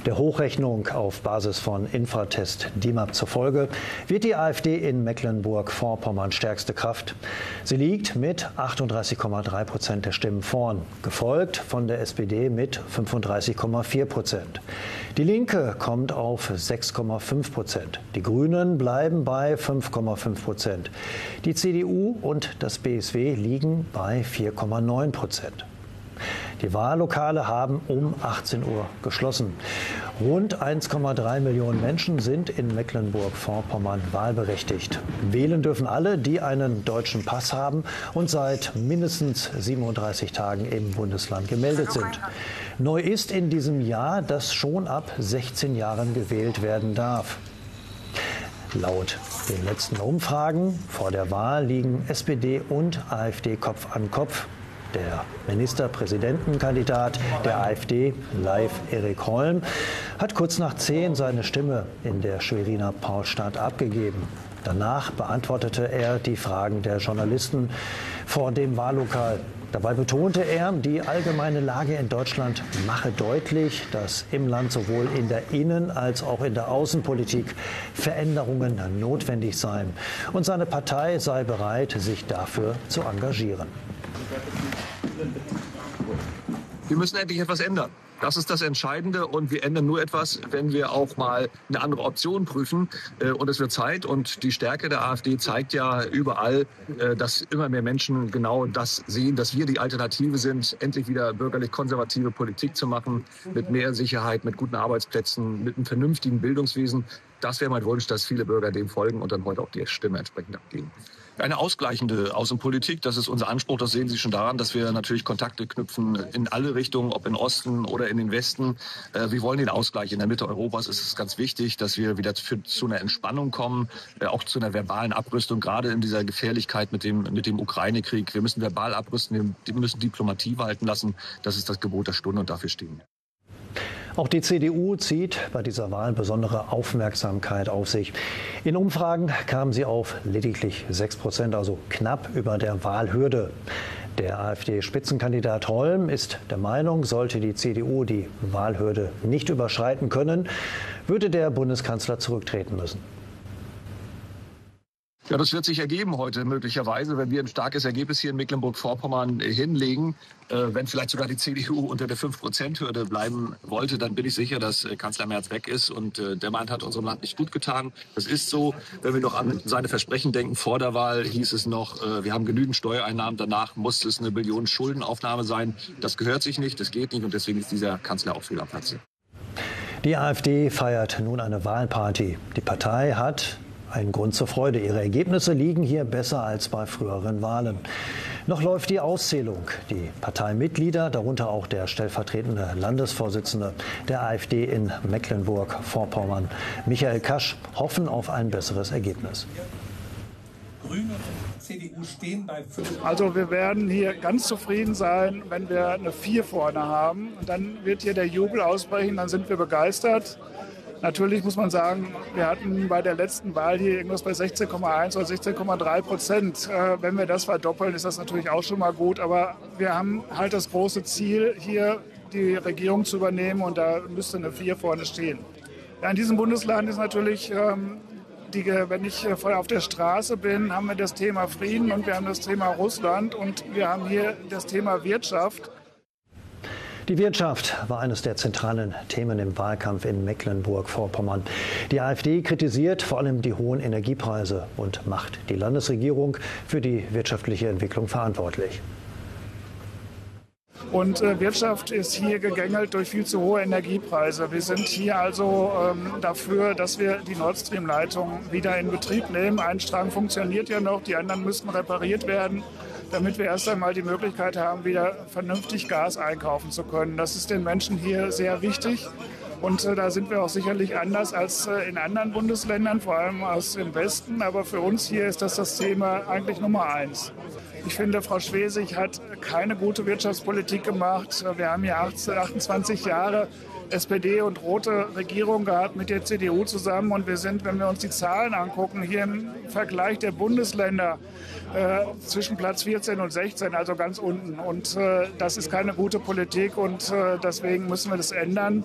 Der Hochrechnung auf Basis von Infratest DIMAP zufolge wird die AfD in Mecklenburg-Vorpommern stärkste Kraft. Sie liegt mit 38,3% der Stimmen vorn, gefolgt von der SPD mit 35,4%. Die Linke kommt auf 6,5%. Die Grünen bleiben bei 5,5%. Die CDU und das BSW liegen bei 4,9%. Die Wahllokale haben um 18 Uhr geschlossen. Rund 1,3 Millionen Menschen sind in Mecklenburg-Vorpommern wahlberechtigt. Wählen dürfen alle, die einen deutschen Pass haben und seit mindestens 37 Tagen im Bundesland gemeldet sind. Neu ist in diesem Jahr, dass schon ab 16 Jahren gewählt werden darf. Laut den letzten Umfragen vor der Wahl liegen SPD und AfD Kopf an Kopf. Der Ministerpräsidentenkandidat der AfD, Leif Erik Holm, hat kurz nach 10 seine Stimme in der Schweriner Paulstadt abgegeben. Danach beantwortete er die Fragen der Journalisten vor dem Wahllokal. Dabei betonte er, die allgemeine Lage in Deutschland mache deutlich, dass im Land sowohl in der Innen- als auch in der Außenpolitik Veränderungen notwendig seien. Und seine Partei sei bereit, sich dafür zu engagieren. Wir müssen endlich etwas ändern. Das ist das Entscheidende und wir ändern nur etwas, wenn wir auch mal eine andere Option prüfen. Und es wird Zeit und die Stärke der AfD zeigt ja überall, dass immer mehr Menschen genau das sehen, dass wir die Alternative sind, endlich wieder bürgerlich-konservative Politik zu machen, mit mehr Sicherheit, mit guten Arbeitsplätzen, mit einem vernünftigen Bildungswesen. Das wäre mein Wunsch, dass viele Bürger dem folgen und dann heute auch die Stimme entsprechend abgeben. Eine ausgleichende Außenpolitik, das ist unser Anspruch. Das sehen Sie schon daran, dass wir natürlich Kontakte knüpfen in alle Richtungen, ob in Osten oder in den Westen. Wir wollen den Ausgleich in der Mitte Europas. Es ist ganz wichtig, dass wir wieder zu einer Entspannung kommen, auch zu einer verbalen Abrüstung, gerade in dieser Gefährlichkeit mit dem Ukraine-Krieg. Wir müssen verbal abrüsten, wir müssen Diplomatie walten lassen. Das ist das Gebot der Stunde und dafür stehen wir. Auch die CDU zieht bei dieser Wahl besondere Aufmerksamkeit auf sich. In Umfragen kamen sie auf lediglich 6%, also knapp über der Wahlhürde. Der AfD-Spitzenkandidat Holm ist der Meinung, sollte die CDU die Wahlhürde nicht überschreiten können, würde der Bundeskanzler zurücktreten müssen. Ja, das wird sich ergeben heute möglicherweise, wenn wir ein starkes Ergebnis hier in Mecklenburg-Vorpommern hinlegen. Wenn vielleicht sogar die CDU unter der 5%-Hürde bleiben wollte, dann bin ich sicher, dass Kanzler Merz weg ist. Und der Mann hat unserem Land nicht gut getan. Das ist so. Wenn wir noch an seine Versprechen denken, vor der Wahl hieß es noch, wir haben genügend Steuereinnahmen. Danach muss es eine Billion Schuldenaufnahme sein. Das gehört sich nicht, das geht nicht. Und deswegen ist dieser Kanzler auch fehl am Platze. Die AfD feiert nun eine Wahlparty. Die Partei hat ein Grund zur Freude. Ihre Ergebnisse liegen hier besser als bei früheren Wahlen. Noch läuft die Auszählung. Die Parteimitglieder, darunter auch der stellvertretende Landesvorsitzende der AfD in Mecklenburg-Vorpommern, Michael Kasch, hoffen auf ein besseres Ergebnis. Grüne und CDU stehen bei 5. Also wir werden hier ganz zufrieden sein, wenn wir eine 4 vorne haben. Und dann wird hier der Jubel ausbrechen, dann sind wir begeistert. Natürlich muss man sagen, wir hatten bei der letzten Wahl hier irgendwas bei 16,1 oder 16,3%. Wenn wir das verdoppeln, ist das natürlich auch schon mal gut. Aber wir haben halt das große Ziel, hier die Regierung zu übernehmen und da müsste eine 4 vorne stehen. Ja, in diesem Bundesland ist natürlich, wenn ich auf der Straße bin, haben wir das Thema Frieden und wir haben das Thema Russland und wir haben hier das Thema Wirtschaft. Die Wirtschaft war eines der zentralen Themen im Wahlkampf in Mecklenburg-Vorpommern. Die AfD kritisiert vor allem die hohen Energiepreise und macht die Landesregierung für die wirtschaftliche Entwicklung verantwortlich. Und Wirtschaft ist hier gegängelt durch viel zu hohe Energiepreise. Wir sind hier also dafür, dass wir die Nord Stream-Leitung wieder in Betrieb nehmen. Ein Strang funktioniert ja noch, die anderen müssten repariert werden, damit wir erst einmal die Möglichkeit haben, wieder vernünftig Gas einkaufen zu können. Das ist den Menschen hier sehr wichtig. Und da sind wir auch sicherlich anders als in anderen Bundesländern, vor allem aus dem Westen. Aber für uns hier ist das Thema eigentlich Nummer 1. Ich finde, Frau Schwesig hat keine gute Wirtschaftspolitik gemacht. Wir haben hier 28 Jahre SPD und rote Regierung gehabt mit der CDU zusammen. Und wir sind, wenn wir uns die Zahlen angucken, hier im Vergleich der Bundesländer zwischen Platz 14 und 16, also ganz unten. Und das ist keine gute Politik und deswegen müssen wir das ändern.